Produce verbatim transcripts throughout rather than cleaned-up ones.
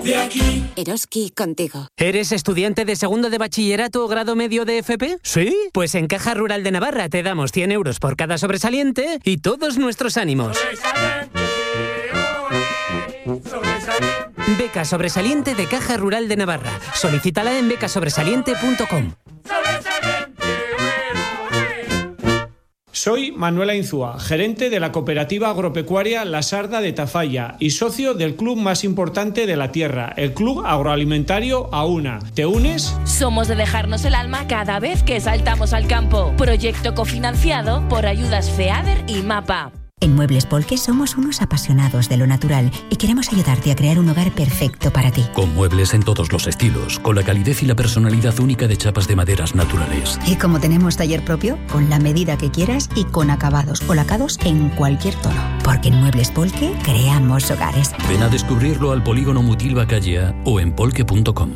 de aquí. Eroski contigo. ¿Eres estudiante de segundo de bachillerato o grado medio de F P? ¿Sí? Pues en Caja Rural de Navarra te damos cien euros por cada sobresaliente y todos nuestros ánimos. Sobresaliente, ole, sobresaliente. Beca sobresaliente de Caja Rural de Navarra. Solicítala en becasobresaliente punto com. Soy Manuela Inzúa, gerente de la cooperativa agropecuaria La Sarda de Tafalla y socio del club más importante de la tierra, el Club Agroalimentario AUNA. ¿Te unes? Somos de dejarnos el alma cada vez que saltamos al campo. Proyecto cofinanciado por ayudas FEADER y MAPA. En Muebles Polke somos unos apasionados de lo natural y queremos ayudarte a crear un hogar perfecto para ti. Con muebles en todos los estilos, con la calidez y la personalidad única de chapas de maderas naturales. Y como tenemos taller propio, con la medida que quieras y con acabados o lacados en cualquier tono. Porque en Muebles Polke creamos hogares. Ven a descubrirlo al polígono Mutilva Callea o en polke punto com.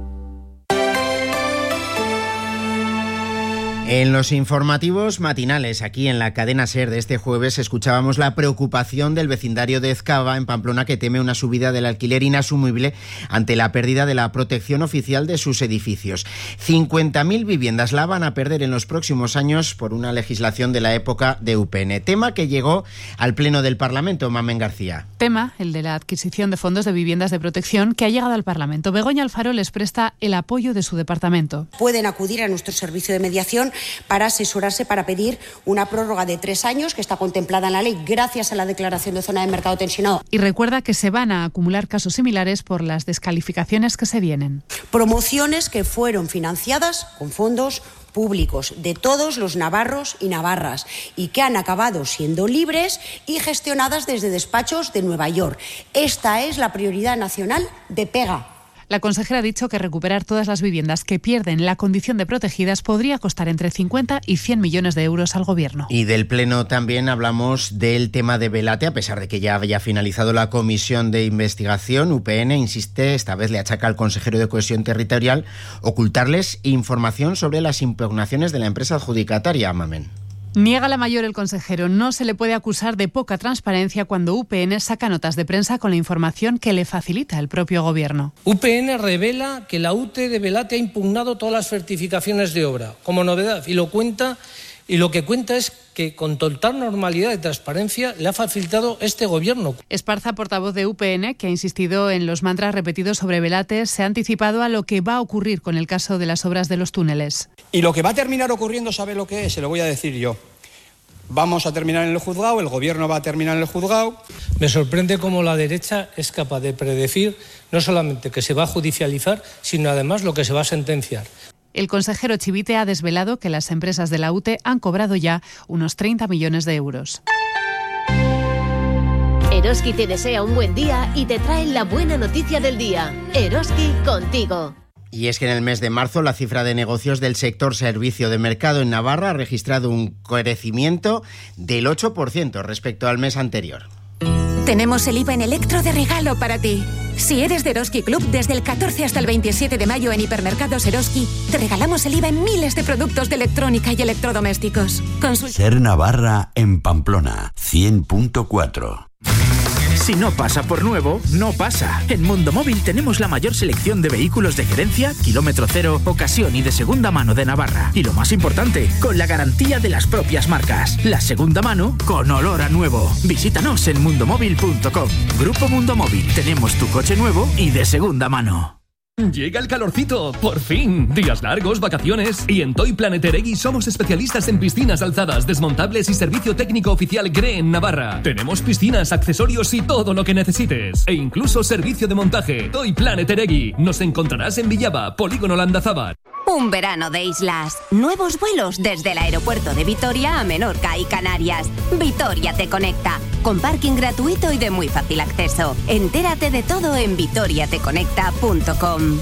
En los informativos matinales, aquí en la cadena SER de este jueves, escuchábamos la preocupación del vecindario de Ezcaba, en Pamplona, que teme una subida del alquiler inasumible ante la pérdida de la protección oficial de sus edificios. cincuenta mil viviendas la van a perder en los próximos años por una legislación de la época de U P N. Tema que llegó al Pleno del Parlamento, Mamen García. Tema, el de la adquisición de fondos de viviendas de protección, que ha llegado al Parlamento. Begoña Alfaro les presta el apoyo de su departamento. Pueden acudir a nuestro servicio de mediación para asesorarse, para pedir una prórroga de tres años que está contemplada en la ley gracias a la declaración de zona de mercado tensionado. Y recuerda que se van a acumular casos similares por las descalificaciones que se vienen. Promociones que fueron financiadas con fondos públicos de todos los navarros y navarras y que han acabado siendo libres y gestionadas desde despachos de Nueva York. Esta es la prioridad nacional de PEGA. La consejera ha dicho que recuperar todas las viviendas que pierden la condición de protegidas podría costar entre cincuenta y cien millones de euros al Gobierno. Y del Pleno también hablamos del tema de Belate, a pesar de que ya había finalizado la comisión de investigación. U P N insiste, esta vez le achaca al consejero de Cohesión Territorial, ocultarles información sobre las impugnaciones de la empresa adjudicataria, Mamen. Niega la mayor el consejero. No se le puede acusar de poca transparencia cuando U P N saca notas de prensa con la información que le facilita el propio Gobierno. U P N revela que la U T de Belate ha impugnado todas las certificaciones de obra, como novedad, y lo cuenta y lo que cuenta es que con total normalidad y transparencia le ha facilitado este Gobierno. Esparza, portavoz de U P N, que ha insistido en los mantras repetidos sobre Belate, se ha anticipado a lo que va a ocurrir con el caso de las obras de los túneles. Y lo que va a terminar ocurriendo, ¿sabe lo que es? Se lo voy a decir yo. Vamos a terminar en el juzgado, el Gobierno va a terminar en el juzgado. Me sorprende cómo la derecha es capaz de predecir no solamente que se va a judicializar, sino además lo que se va a sentenciar. El consejero Chivite ha desvelado que las empresas de la U T E han cobrado ya unos treinta millones de euros. Eroski te desea un buen día y te trae la buena noticia del día. Eroski contigo. Y es que en el mes de marzo la cifra de negocios del sector servicio de mercado en Navarra ha registrado un crecimiento del ocho por ciento respecto al mes anterior. Tenemos el I V A en electro de regalo para ti. Si eres de Eroski Club, desde el catorce hasta el veintisiete de mayo en Hipermercados Eroski, te regalamos el I V A en miles de productos de electrónica y electrodomésticos. Consul- Ser Navarra en Pamplona, cien punto cuatro. Si no pasa por nuevo, no pasa. En Mundo Móvil tenemos la mayor selección de vehículos de gerencia, kilómetro cero, ocasión y de segunda mano de Navarra. Y lo más importante, con la garantía de las propias marcas. La segunda mano con olor a nuevo. Visítanos en mundo móvil punto com. Grupo Mundo Móvil. Tenemos tu coche nuevo y de segunda mano. Llega el calorcito, por fin. Días largos, vacaciones. Y en Toy Planet Eregui somos especialistas en piscinas alzadas, desmontables y servicio técnico oficial G R E en Navarra. Tenemos piscinas, accesorios y todo lo que necesites. E incluso servicio de montaje. Toy Planet Eregui. Nos encontrarás en Villaba, Polígono Landazábal. Un verano de islas. Nuevos vuelos desde el aeropuerto de Vitoria a Menorca y Canarias. Vitoria te conecta. Con parking gratuito y de muy fácil acceso. Entérate de todo en vitoria te conecta punto com.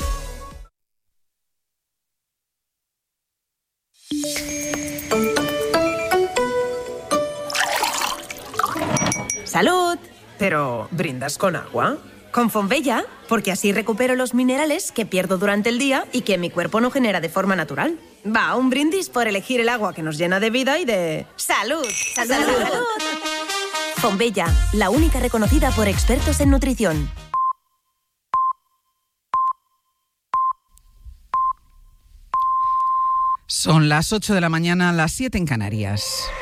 ¡Salud! Pero, ¿brindas con agua? Con Fonbella, porque así recupero los minerales que pierdo durante el día y que mi cuerpo no genera de forma natural. Va, un brindis por elegir el agua que nos llena de vida y de... ¡Salud! ¡Salud! ¡Salud! ¡Salud! Fonbella, la única reconocida por expertos en nutrición. Son las ocho de la mañana, las siete en Canarias.